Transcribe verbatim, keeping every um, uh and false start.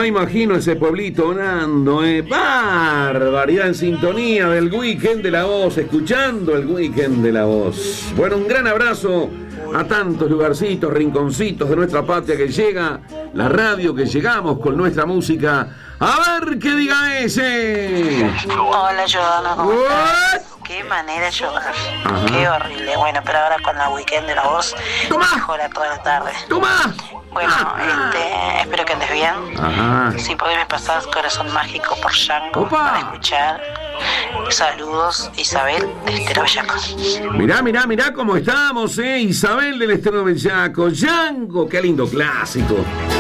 me imagino ese pueblito orando, eh. Barbaridad, en sintonía del Weekend de la Voz, escuchando el Weekend de la Voz. Bueno, un gran abrazo a tantos lugarcitos, rinconcitos de nuestra patria que llega, la radio que llegamos con nuestra música. A ver qué diga ese. Hola, Giordano, ¿cómo estás? Qué manera de llorar. Ajá. Qué horrible. Bueno, pero ahora con la Weekend de la Voz mejora toda la tarde. ¡Toma! Bueno, este, espero que andes bien. Ajá. Si podés me pasás Corazón Mágico por Django Opa. para escuchar. Saludos, Isabel de Estero Bellaco. Mirá, mirá, mirá cómo estamos, eh. Isabel del Estero Bellaco. Django, qué lindo clásico.